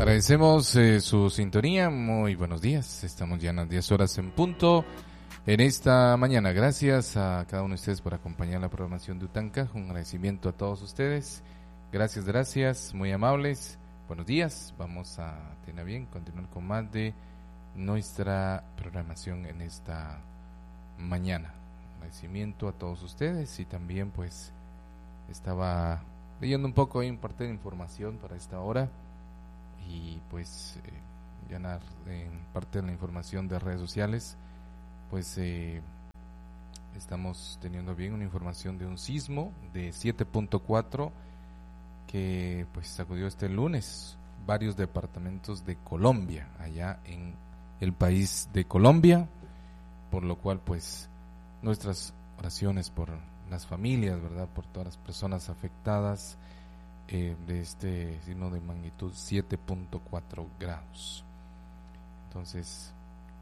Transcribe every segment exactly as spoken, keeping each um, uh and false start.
Agradecemos eh, su sintonía. Muy buenos días. Estamos ya en las diez horas en punto en esta mañana. Gracias a cada uno de ustedes por acompañar la programación de Utanca. Un agradecimiento a todos ustedes. Gracias, gracias. Muy amables. Buenos días. Vamos a tener bien continuar con más de nuestra programación en esta mañana. Agradecimiento a todos ustedes y también pues estaba leyendo un poco ahí, un parte de información para esta hora. Y pues eh, ya en, en parte de la información de redes sociales pues eh, estamos teniendo bien una información de un sismo de siete punto cuatro que pues sacudió este lunes varios departamentos de Colombia, allá en el país de Colombia, por lo cual pues nuestras oraciones por las familias, verdad, por todas las personas afectadas Eh, de este sismo de magnitud siete punto cuatro grados. Entonces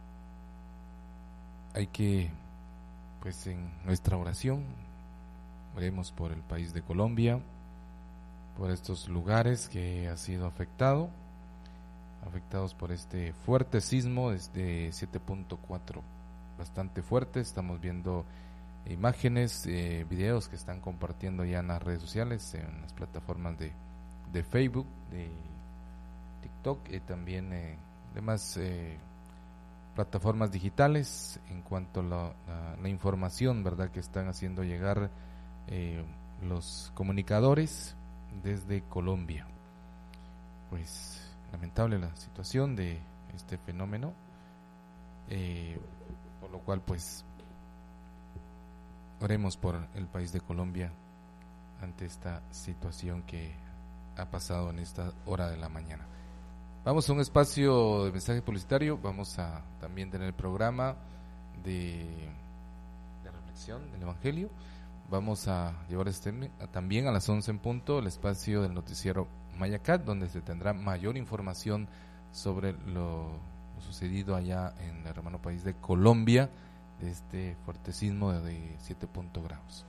hay que pues en nuestra oración oremos por el país de Colombia, por estos lugares que ha sido afectado afectados por este fuerte sismo desde siete punto cuatro, bastante fuerte. Estamos viendo imágenes, eh, videos que están compartiendo ya en las redes sociales, en las plataformas de, de Facebook, de TikTok y también eh, demás eh, plataformas digitales en cuanto a la, la, la información, verdad, que están haciendo llegar eh, los comunicadores desde Colombia. Pues lamentable la situación de este fenómeno, eh, por lo cual pues oremos por el país de Colombia ante esta situación que ha pasado en esta hora de la mañana. Vamos a un espacio de mensaje publicitario. Vamos a también tener el programa de, de reflexión del Evangelio. Vamos a llevar este también a las once en punto el espacio del noticiero Mayacat, donde se tendrá mayor información sobre lo, lo sucedido allá en el hermano país de Colombia, de este fuerte sismo de siete punto grados.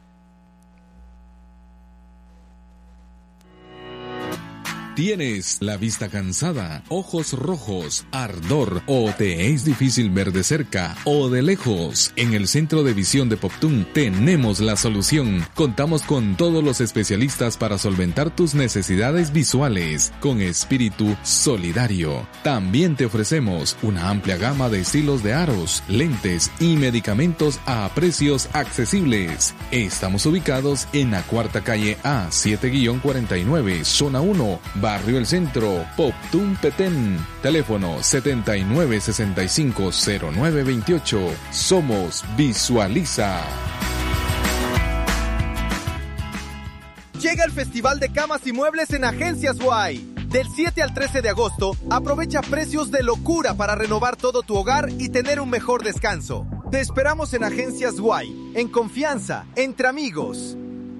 ¿Tienes la vista cansada, ojos rojos, ardor o te es difícil ver de cerca o de lejos? En el Centro de Visión de Poptún tenemos la solución. Contamos con todos los especialistas para solventar tus necesidades visuales con espíritu solidario. También te ofrecemos una amplia gama de estilos de aros, lentes y medicamentos a precios accesibles. Estamos ubicados en la cuarta calle A siete cuarenta y nueve, zona uno, Barrio El Centro, Poptún, Petén. Teléfono setenta y nueve sesenta y cinco cero nueve veintiocho. Somos Visualiza. Llega el Festival de Camas y Muebles en Agencias Guay. Del siete al trece de agosto, aprovecha precios de locura para renovar todo tu hogar y tener un mejor descanso. Te esperamos en Agencias Guay, en confianza, entre amigos.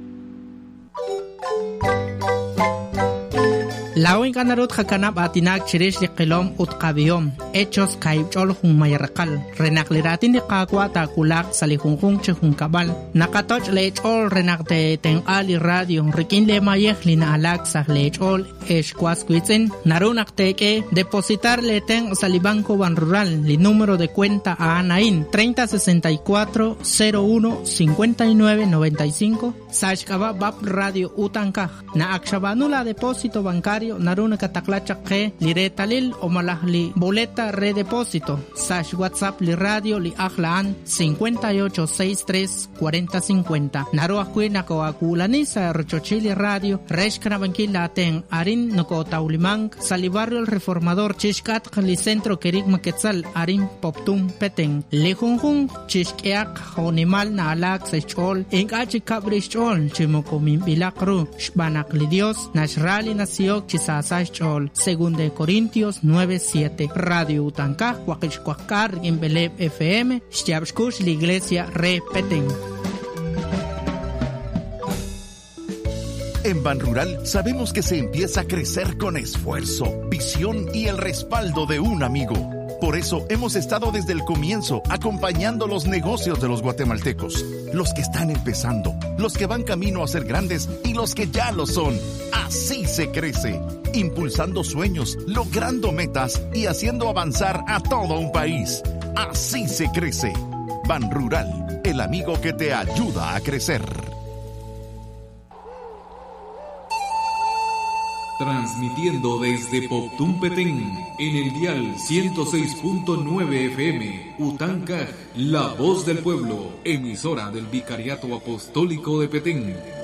Lawin kanarut hakanap atinak chirish liqilom utqabiyom hechos kaibchol hun mayarqal renakliratin liqaqwa takulak salihunjun chehun kabal nakatoch lechol renakte tenqali radio rikin le mayej lina alaksa lechol eshkwasquitzen narunakteke depositar le ten salibanco ban rural li número de cuenta a Anaín treinta sesenta y cuatro cero uno cincuenta y nueve noventa y cinco Sashkaba Bab Radio Utanca na akshabanula depósito bancario naruna kataklacha ke liretalil o malahli boleta redepósito sash WhatsApp li radio li ahlaan cincuenta y ocho sesenta y tres cuarenta cincuenta naru akwina ko akulani sa rochochili radio reshkana bankila ten arin noko taulimang sali barrio el reformador chishkat li centro kerik maketzal arin Poptún Petén lejunjun chishkeak honimal na alak sechol enkachi kabrichol chimokomim bilakru shbanak li Dios nashrali nació chisasach chol según de Corintios nueve siete Radio Utanca Huaquichcuacar en Beleb F M Shtiabshkush la iglesia Re Petén. En Ban Rural sabemos que se empieza a crecer con esfuerzo, visión y el respaldo de un amigo. Por eso hemos estado desde el comienzo acompañando los negocios de los guatemaltecos, los que están empezando, los que van camino a ser grandes y los que ya lo son. Así se crece, impulsando sueños, logrando metas y haciendo avanzar a todo un país. Así se crece. Ban Rural, el amigo que te ayuda a crecer. Transmitiendo desde Poptún Petén, en el dial ciento seis punto nueve F M, Utanca, la voz del pueblo, emisora del Vicariato Apostólico de Petén.